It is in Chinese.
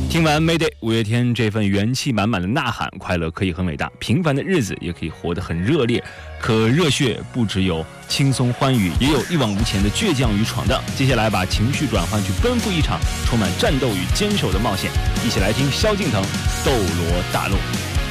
听完 Mayday 五月天这份元气满满的呐喊，快乐可以很伟大，平凡的日子也可以活得很热烈。可热血不只有轻松欢愉，也有一往无前的倔强与闯荡。接下来把情绪转换去奔赴一场充满战斗与坚守的冒险，一起来听萧敬腾《斗罗大陆》。